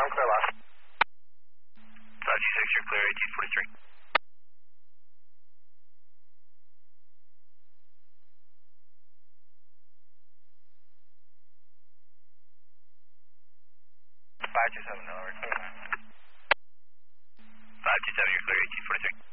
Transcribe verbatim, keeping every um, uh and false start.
I'm clear last. five two six, you're clear, eighteen forty-three. five two seven, no, we're clear. five two seven, you're clear, eighteen forty-three.